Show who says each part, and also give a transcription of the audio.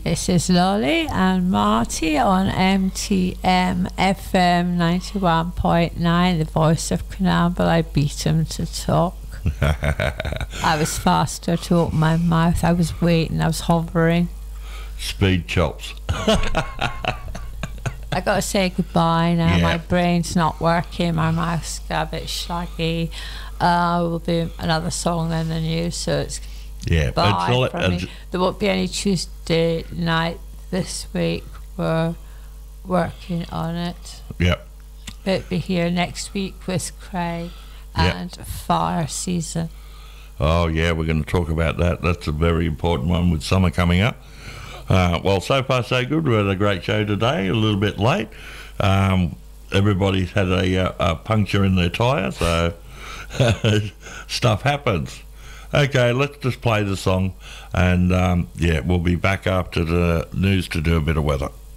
Speaker 1: This is Lolly and Marty on MTM FM 91.9, the voice of Canal, I beat him to talk. I was faster to open my mouth. I was waiting, I was hovering.
Speaker 2: Speed chops.
Speaker 1: I got to say goodbye now. Yeah. My brain's not working, my mouth's got a bit shaggy. Will be another song then the news, so it's bye from me. There won't be any Tuesday night this week. We're working on it.
Speaker 2: Yep.
Speaker 1: It'll be here next week with Craig and fire season.
Speaker 2: Oh yeah, we're going to talk about that. That's a very important one with summer coming up. Well, so far so good. We had a great show today, a little bit late. Everybody's had a puncture in their tyre, so stuff happens. Okay, let's just play the song, and we'll be back after the news to do a bit of weather.